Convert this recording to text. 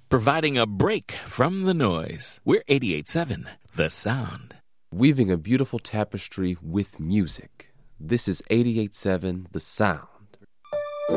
providing a break from the noise. We're 88.7 The Sound. Weaving a beautiful tapestry with music. This is 88.7 The Sound.